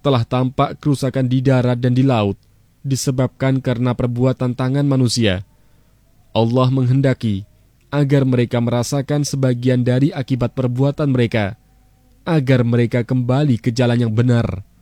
telah tampak kerusakan di darat dan di laut disebabkan karena perbuatan tangan manusia. Allah menghendaki agar mereka merasakan sebagian dari akibat perbuatan mereka, agar mereka kembali ke jalan yang benar.